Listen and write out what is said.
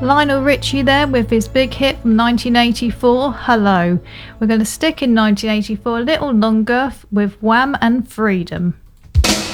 Lionel Richie there with his big hit from 1984, Hello. We're going to stick in 1984 a little longer with Wham and Freedom.